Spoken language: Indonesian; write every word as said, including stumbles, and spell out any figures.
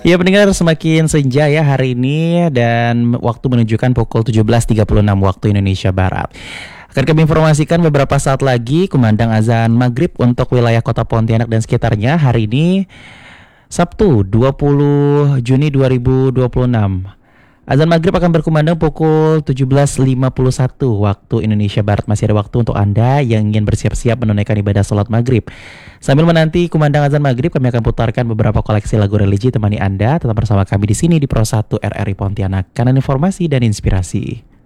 Ya pendengar, semakin senja ya hari ini dan waktu menunjukkan pukul tujuh belas tiga puluh enam waktu Indonesia Barat. Akan kami informasikan beberapa saat lagi kumandang azan maghrib untuk wilayah kota Pontianak dan sekitarnya hari ini Sabtu dua puluh Juni dua ribu dua puluh enam. Azan maghrib akan berkumandang pukul tujuh belas lima puluh satu waktu Indonesia Barat. Masih ada waktu untuk Anda yang ingin bersiap-siap menunaikan ibadah sholat maghrib. Sambil menanti kumandang azan maghrib, kami akan putarkan beberapa koleksi lagu religi temani Anda. Tetap bersama kami di sini di Pro satu R R I Pontianak, kanan informasi dan inspirasi.